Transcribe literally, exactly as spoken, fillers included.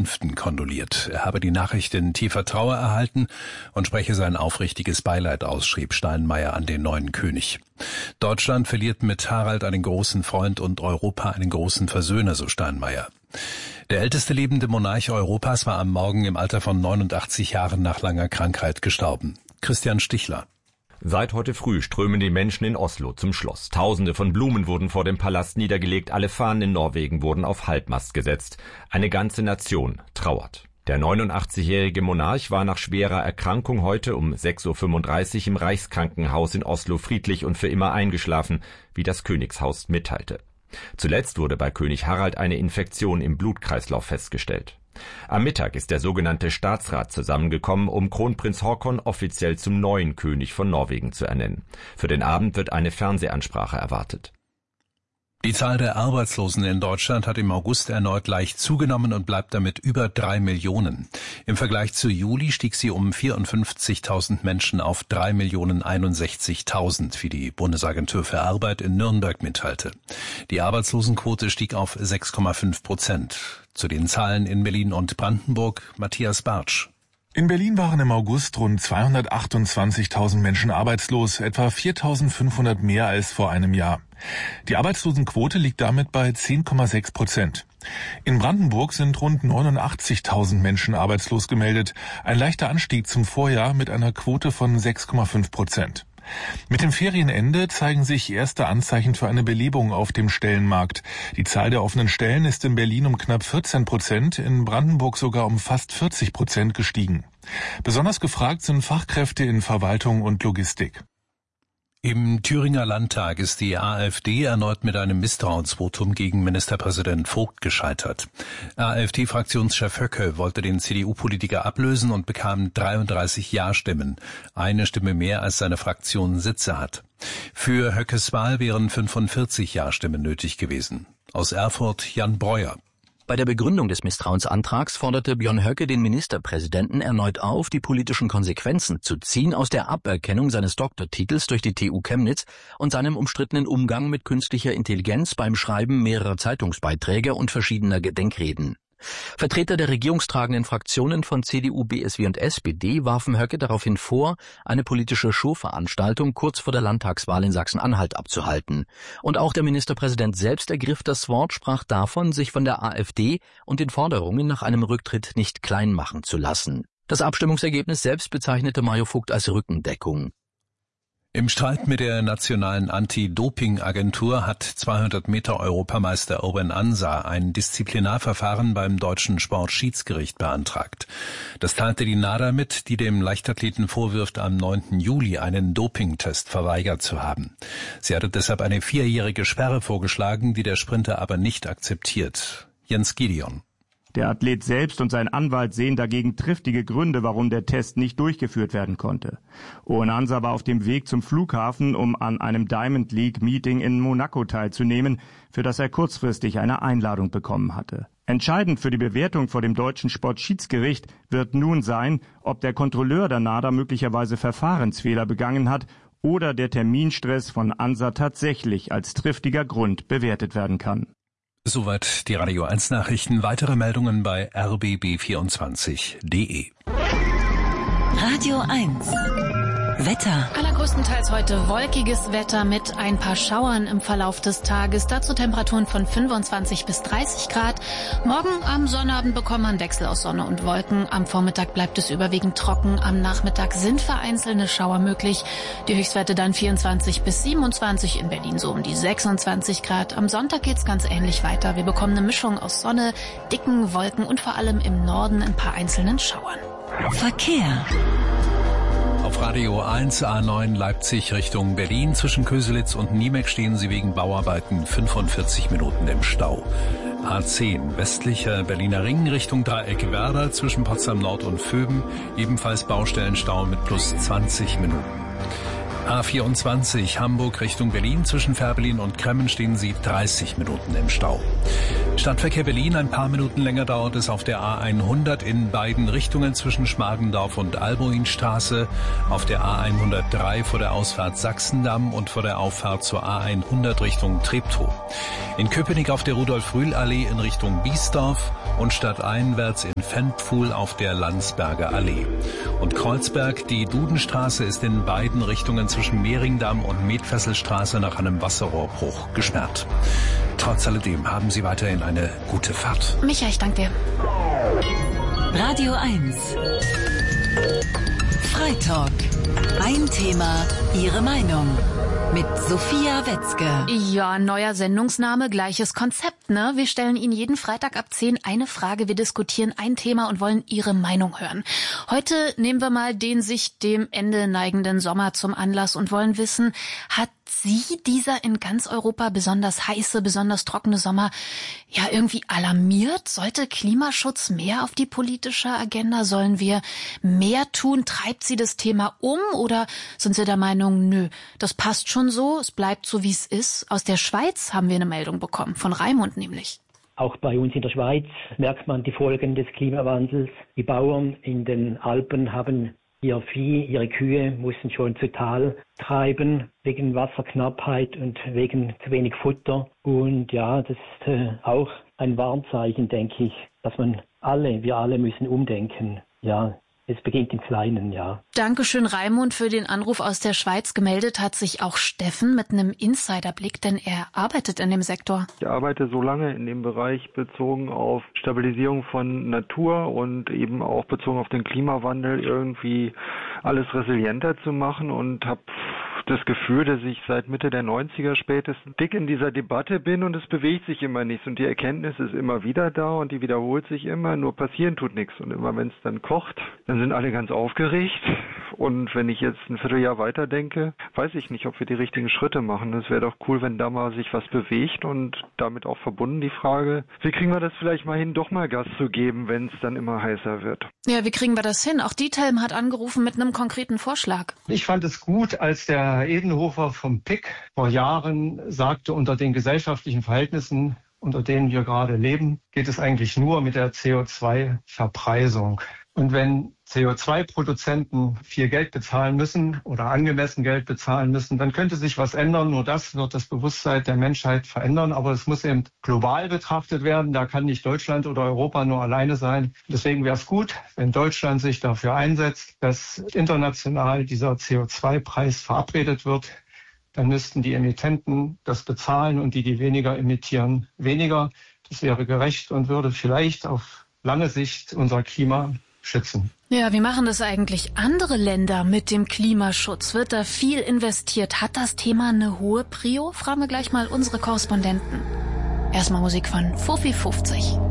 Fünften kondoliert. Er habe die Nachricht in tiefer Trauer erhalten und spreche sein aufrichtiges Beileid aus, schrieb Steinmeier an den neuen König. Deutschland verliert mit Harald einen großen Freund und Europa einen großen Versöhner, so Steinmeier. Der älteste lebende Monarch Europas war am Morgen im Alter von neunundachtzig Jahren nach langer Krankheit gestorben. Christian Stichler. Seit heute früh strömen die Menschen in Oslo zum Schloss. Tausende von Blumen wurden vor dem Palast niedergelegt, alle Fahnen in Norwegen wurden auf Halbmast gesetzt. Eine ganze Nation trauert. Der neunundachtzigjährige Monarch war nach schwerer Erkrankung heute um sechs Uhr fünfunddreißig im Reichskrankenhaus in Oslo friedlich und für immer eingeschlafen, wie das Königshaus mitteilte. Zuletzt wurde bei König Harald eine Infektion im Blutkreislauf festgestellt. Am Mittag ist der sogenannte Staatsrat zusammengekommen, um Kronprinz Haakon offiziell zum neuen König von Norwegen zu ernennen. Für den Abend wird eine Fernsehansprache erwartet. Die Zahl der Arbeitslosen in Deutschland hat im August erneut leicht zugenommen und bleibt damit über drei Millionen. Im Vergleich zu Juli stieg sie um vierundfünfzigtausend Menschen auf drei Millionen einundsechzigtausend, wie die Bundesagentur für Arbeit in Nürnberg mitteilte. Die Arbeitslosenquote stieg auf sechs Komma fünf Prozent. Zu den Zahlen in Berlin und Brandenburg, Matthias Bartsch. In Berlin waren im August rund zweihundertachtundzwanzigtausend Menschen arbeitslos, etwa viertausendfünfhundert mehr als vor einem Jahr. Die Arbeitslosenquote liegt damit bei zehn Komma sechs Prozent. In Brandenburg sind rund neunundachtzigtausend Menschen arbeitslos gemeldet, ein leichter Anstieg zum Vorjahr mit einer Quote von sechs Komma fünf Prozent. Mit dem Ferienende zeigen sich erste Anzeichen für eine Belebung auf dem Stellenmarkt. Die Zahl der offenen Stellen ist in Berlin um knapp vierzehn Prozent, in Brandenburg sogar um fast vierzig Prozent gestiegen. Besonders gefragt sind Fachkräfte in Verwaltung und Logistik. Im Thüringer Landtag ist die AfD erneut mit einem Misstrauensvotum gegen Ministerpräsident Vogt gescheitert. AfD-Fraktionschef Höcke wollte den C D U-Politiker ablösen und bekam dreiunddreißig Ja-Stimmen, eine Stimme mehr als seine Fraktion Sitze hat. Für Höckes Wahl wären fünfundvierzig Ja-Stimmen nötig gewesen. Aus Erfurt Jan Breuer. Bei der Begründung des Misstrauensantrags forderte Björn Höcke den Ministerpräsidenten erneut auf, die politischen Konsequenzen zu ziehen aus der Aberkennung seines Doktortitels durch die T U Chemnitz und seinem umstrittenen Umgang mit künstlicher Intelligenz beim Schreiben mehrerer Zeitungsbeiträge und verschiedener Gedenkreden. Vertreter der regierungstragenden Fraktionen von C D U, B S W und S P D warfen Höcke daraufhin vor, eine politische Showveranstaltung kurz vor der Landtagswahl in Sachsen-Anhalt abzuhalten. Und auch der Ministerpräsident selbst ergriff das Wort, sprach davon, sich von der AfD und den Forderungen nach einem Rücktritt nicht klein machen zu lassen. Das Abstimmungsergebnis selbst bezeichnete Mario Vogt als Rückendeckung. Im Streit mit der nationalen Anti-Doping-Agentur hat zweihundert Meter Europameister Owen Ansa ein Disziplinarverfahren beim deutschen Sportschiedsgericht beantragt. Das teilte die NADA mit, die dem Leichtathleten vorwirft, am neunten Juli einen Dopingtest verweigert zu haben. Sie hatte deshalb eine vierjährige Sperre vorgeschlagen, die der Sprinter aber nicht akzeptiert. Jens Gideon. Der Athlet selbst und sein Anwalt sehen dagegen triftige Gründe, warum der Test nicht durchgeführt werden konnte. Owen Ansa war auf dem Weg zum Flughafen, um an einem Diamond League Meeting in Monaco teilzunehmen, für das er kurzfristig eine Einladung bekommen hatte. Entscheidend für die Bewertung vor dem deutschen Sportschiedsgericht wird nun sein, ob der Kontrolleur der NADA möglicherweise Verfahrensfehler begangen hat oder der Terminstress von Ansa tatsächlich als triftiger Grund bewertet werden kann. Soweit die Radio eins Nachrichten. Weitere Meldungen bei r b b vierundzwanzig punkt d e. Radio eins. Wetter. Allergrößtenteils heute wolkiges Wetter mit ein paar Schauern im Verlauf des Tages. Dazu Temperaturen von fünfundzwanzig bis dreißig Grad. Morgen am Sonnabend bekommt man Wechsel aus Sonne und Wolken. Am Vormittag bleibt es überwiegend trocken. Am Nachmittag sind vereinzelte Schauer möglich. Die Höchstwerte dann vierundzwanzig bis siebenundzwanzig, in Berlin so um die sechsundzwanzig Grad. Am Sonntag geht's ganz ähnlich weiter. Wir bekommen eine Mischung aus Sonne, dicken Wolken und vor allem im Norden ein paar einzelnen Schauern. Verkehr. Auf Radio eins A neun Leipzig Richtung Berlin. Zwischen Köselitz und Niemeck stehen Sie wegen Bauarbeiten fünfundvierzig Minuten im Stau. A zehn westlicher Berliner Ring Richtung Dreieck Werder zwischen Potsdam Nord und Vöben. Ebenfalls Baustellenstau mit plus zwanzig Minuten. A vierundzwanzig Hamburg Richtung Berlin. Zwischen Fährberlin und Kremmen stehen Sie dreißig Minuten im Stau. Stadtverkehr Berlin, ein paar Minuten länger dauert es auf der A hundert in beiden Richtungen zwischen Schmargendorf und Alboinstraße, auf der A hundertdrei vor der Ausfahrt Sachsendamm und vor der Auffahrt zur A hundert Richtung Treptow. In Köpenick auf der Rudolf-Rühl-Allee in Richtung Biesdorf und stadteinwärts in Ventpfuhl auf der Landsberger Allee. Und Kreuzberg, die Dudenstraße ist in beiden Richtungen zwischen Mehringdamm und Medfesselstraße nach einem Wasserrohrbruch gesperrt. Trotz alledem haben Sie weiterhin eine gute Fahrt. Micha, ich danke dir. Radio eins. Freitalk. Ein Thema, Ihre Meinung. Mit Sophia Wetzke. Ja, neuer Sendungsname, gleiches Konzept, ne? Wir stellen Ihnen jeden Freitag ab zehn eine Frage, wir diskutieren ein Thema und wollen Ihre Meinung hören. Heute nehmen wir mal den sich dem Ende neigenden Sommer zum Anlass und wollen wissen, hat Sie dieser in ganz Europa besonders heiße, besonders trockene Sommer ja irgendwie alarmiert? Sollte Klimaschutz mehr auf die politische Agenda? Sollen wir mehr tun? Treibt Sie das Thema um oder sind Sie der Meinung, nö, das passt schon so, es bleibt so, wie es ist? Aus der Schweiz haben wir eine Meldung bekommen, von Raimund nämlich. Auch bei uns in der Schweiz merkt man die Folgen des Klimawandels. Die Bauern in den Alpen haben ihr Vieh, ihre Kühe mussten schon zu Tal treiben wegen Wasserknappheit und wegen zu wenig Futter. Und ja, das ist äh, auch ein Warnzeichen, denke ich, dass man alle, wir alle müssen umdenken. Ja, es beginnt im Kleinen, ja. Dankeschön, Raimund, für den Anruf aus der Schweiz. Gemeldet hat sich auch Steffen mit einem Insiderblick, denn er arbeitet in dem Sektor. Ich arbeite so lange in dem Bereich bezogen auf Stabilisierung von Natur und eben auch bezogen auf den Klimawandel irgendwie alles resilienter zu machen und habe das Gefühl, dass ich seit Mitte der neunziger spätestens dick in dieser Debatte bin und es bewegt sich immer nichts und die Erkenntnis ist immer wieder da und die wiederholt sich immer, nur passieren tut nichts und immer wenn es dann kocht, dann sind alle ganz aufgeregt und wenn ich jetzt ein Vierteljahr weiterdenke, weiß ich nicht, ob wir die richtigen Schritte machen. Es wäre doch cool, wenn da mal sich was bewegt und damit auch verbunden die Frage, wie kriegen wir das vielleicht mal hin, doch mal Gas zu geben, wenn es dann immer heißer wird. Ja, wie kriegen wir das hin? Auch Diethelm hat angerufen mit einem konkreten Vorschlag. Ich fand es gut, als der Herr Edenhofer vom P I C vor Jahren sagte, unter den gesellschaftlichen Verhältnissen, unter denen wir gerade leben, geht es eigentlich nur mit der C O zwei Verpreisung. Und wenn C O zwei Produzenten viel Geld bezahlen müssen oder angemessen Geld bezahlen müssen, dann könnte sich was ändern. Nur das wird das Bewusstsein der Menschheit verändern. Aber es muss eben global betrachtet werden. Da kann nicht Deutschland oder Europa nur alleine sein. Deswegen wäre es gut, wenn Deutschland sich dafür einsetzt, dass international dieser C O zwei Preis verabredet wird. Dann müssten die Emittenten das bezahlen und die, die weniger emittieren, weniger. Das wäre gerecht und würde vielleicht auf lange Sicht unser Klima schützen. Ja, wie machen das eigentlich andere Länder mit dem Klimaschutz? Wird da viel investiert? Hat das Thema eine hohe Prio? Fragen wir gleich mal unsere Korrespondenten. Erstmal Musik von Fuffi fünfzig.